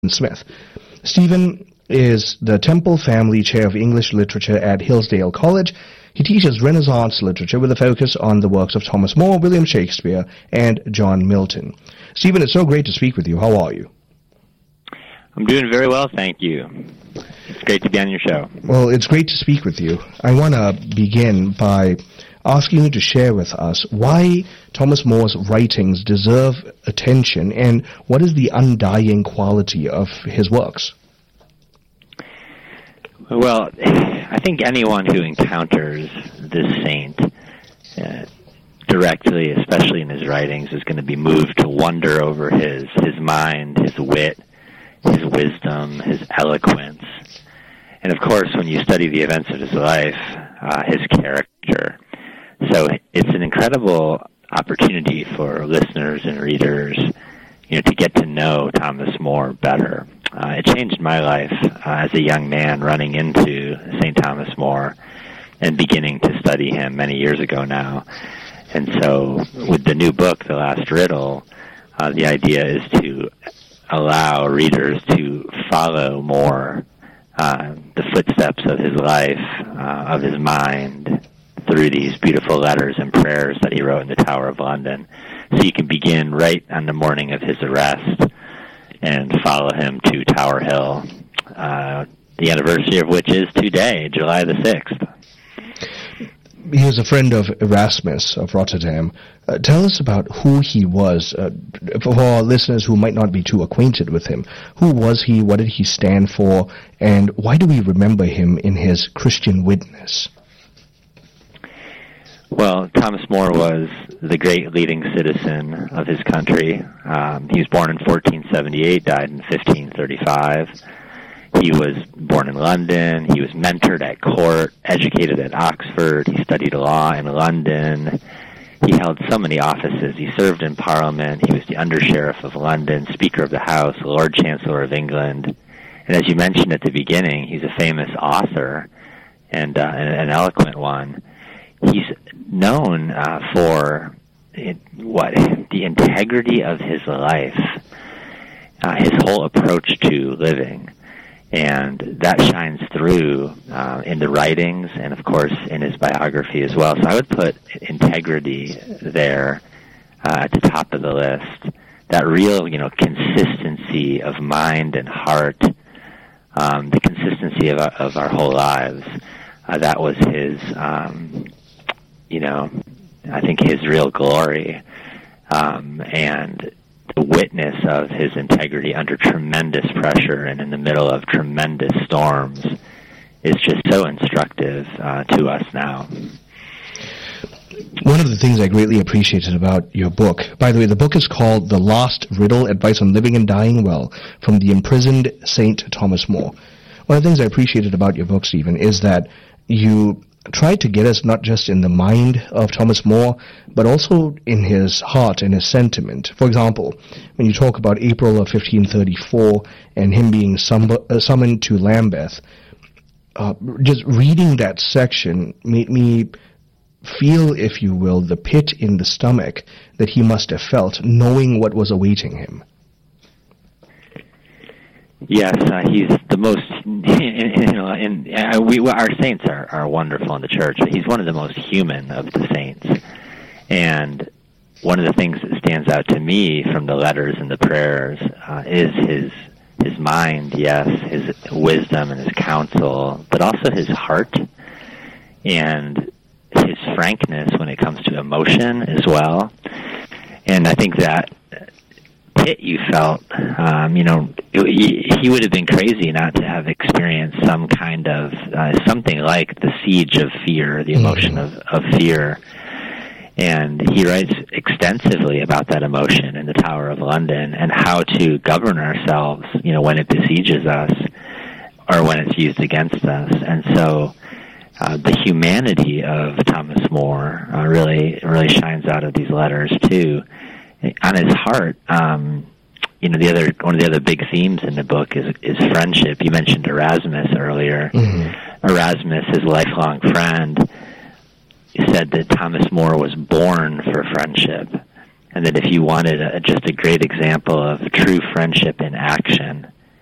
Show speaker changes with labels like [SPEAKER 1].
[SPEAKER 1] Smith. Stephen is the Temple Family Chair of English Literature at Hillsdale College. He teaches Renaissance literature with a focus on the works of Thomas More, William Shakespeare, and John Milton. Stephen, it's so great to speak with you. How are you?
[SPEAKER 2] I'm doing very well, thank you. It's great to be on your show.
[SPEAKER 1] Well, it's great to speak with you. I want to begin by asking you to share with us why Thomas More's writings deserve attention and what is the undying quality of his works.
[SPEAKER 2] Well, I think anyone who encounters this saint directly, especially in his writings, is going to be moved to wonder over his mind, his wit, his wisdom, his eloquence. And of course, when you study the events of his life, his character. So it's an incredible opportunity for listeners and readers, to get to know Thomas More better. It changed my life as a young man running into St. Thomas More and beginning to study him many years ago now. And so with the new book, The Last Riddle, the idea is to allow readers to follow More, the footsteps of his life, of his mind, through these beautiful letters and prayers that he wrote in the Tower of London. So you can begin right on the morning of his arrest and follow him to Tower Hill, the anniversary of which is today, July the 6th.
[SPEAKER 1] He was a friend of Erasmus of Rotterdam. Tell us about who he was, for our listeners who might not be too acquainted with him. Who was he, what did he stand for, and why do we remember him in his Christian witness?
[SPEAKER 2] Well, Thomas More was the great leading citizen of his country. He was born in 1478, died in 1535. He was born in London. He was mentored at court, educated at Oxford. He studied law in London. He held so many offices. He served in Parliament. He was the Under-Sheriff of London, Speaker of the House, Lord Chancellor of England. And as you mentioned at the beginning, he's a famous author and an eloquent one. He's known for the integrity of his life, his whole approach to living. And that shines through in the writings and, of course, in his biography as well. So I would put integrity there at the top of the list. That real, consistency of mind and heart, the consistency of our whole lives. That was his, I think his real glory. And the witness of his integrity under tremendous pressure and in the middle of tremendous storms is just so instructive to us now.
[SPEAKER 1] One of the things I greatly appreciated about your book, by the way, the book is called The Last Riddle, Advice on Living and Dying Well, from the Imprisoned St. Thomas More. One of the things I appreciated about your book, Stephen, is that you tried to get us not just in the mind of Thomas More, but also in his heart and his sentiment. For example, when you talk about April of 1534 and him being summoned to Lambeth, just reading that section made me feel, if you will, the pit in the stomach that he must have felt, knowing what was awaiting him.
[SPEAKER 2] Yes, he's the most, our saints are wonderful in the church, but he's one of the most human of the saints. And one of the things that stands out to me from the letters and the prayers is his mind, yes, his wisdom and his counsel, but also his heart and his frankness when it comes to emotion as well. And I think that pit you felt, he would have been crazy not to have experienced some kind of something like the siege of fear, the emotion of fear. And he writes extensively about that emotion in the Tower of London and how to govern ourselves, when it besieges us or when it's used against us. And so the humanity of Thomas More really shines out of these letters too. On his heart, one of the other big themes in the book is friendship. You mentioned Erasmus earlier. Mm-hmm. Erasmus, his lifelong friend, said that Thomas More was born for friendship, and that if you wanted just a great example of true friendship in action,